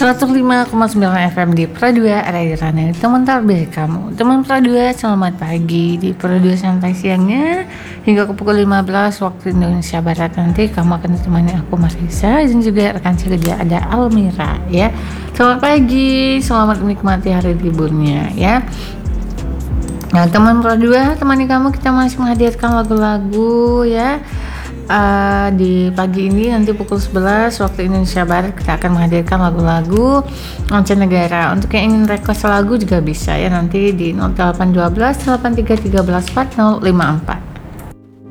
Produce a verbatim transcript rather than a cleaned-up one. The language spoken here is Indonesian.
seratus lima koma sembilan F M di Pradua Radio Rana, teman terbaik kamu. Teman Pradua, selamat pagi. Di Pradua santai siangnya hingga ke pukul lima belas waktu Indonesia Barat. Nanti kamu akan ditemani aku Marisa dan juga rekan kerja ada Almira ya. Selamat pagi, selamat menikmati hari liburnya ya. Nah, teman Pradua, temani kamu, kita masih menghadirkan lagu-lagu ya. Uh, di pagi ini nanti pukul sebelas waktu Indonesia Barat kita akan menghadirkan lagu-lagu mancanegara. Untuk yang ingin request lagu juga bisa ya, nanti di nol delapan satu dua delapan tiga tiga empat nol lima empat.